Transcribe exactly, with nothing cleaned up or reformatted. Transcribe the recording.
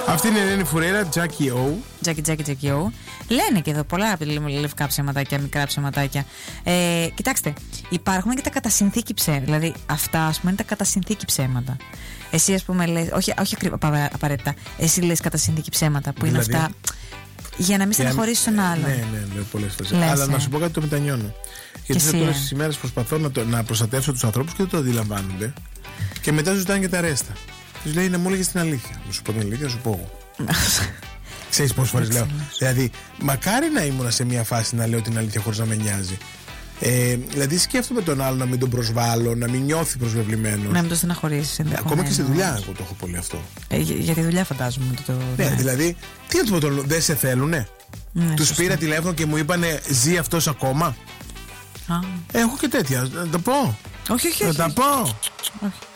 Αυτή είναι η Ελένη Φουρέιρα, Jackie O. Τζάκι, Τζάκι, Τζάκι Ο. Λένε και εδώ πολλά λευκά ψεματάκια, μικρά ψεματάκια. Ε, κοιτάξτε, υπάρχουν και τα κατασυνθήκη ψέματα. Δηλαδή, αυτά ας πούμε είναι τα κατασυνθήκη ψέματα. Εσύ, ας πούμε, λες. Όχι, όχι απαραίτητα. Εσύ λες κατασυνθήκη ψέματα που Δηλαδή, είναι αυτά. Για να μην στεναχωρήσεις τον άλλον. Ναι, ναι, ναι, πολλές φορές. Αλλά να σου πω κάτι, το μετανιώνω. Γιατί σε όλες τις ημέρες προσπαθώ να, το, να προστατεύσω τους ανθρώπους και δεν το αντιλαμβάνονται. Και μετά σου ζητάνε και τα ρέστα. Τους λέει να μου έλεγες την αλήθεια. Να σου πω την αλήθεια, να σου πω εγώ. Ξέρεις πόσες φορές λέω. Δηλαδή, μακάρι να ήμουν σε μια φάση να λέω την αλήθεια χωρίς να με νοιάζει. Ε, δηλαδή, σκέφτομαι τον άλλο να μην τον προσβάλλω, να μην νιώθει προσβεβλημένος. Να μην τον στεναχωρήσεις. Ακόμα και στη δουλειά, εγώ το έχω πολύ αυτό. Ε, για, για τη δουλειά, φαντάζομαι. Το, το, ναι, ναι, δηλαδή, τι να του πω, το, δεν σε θέλουνε. Ναι, τους πήρα τηλέφωνο και μου είπανε, ζει αυτός ακόμα. Α. Έχω και τέτοια. Να τα πω. Όχι, όχι, όχι. Να τα πω. Όχι.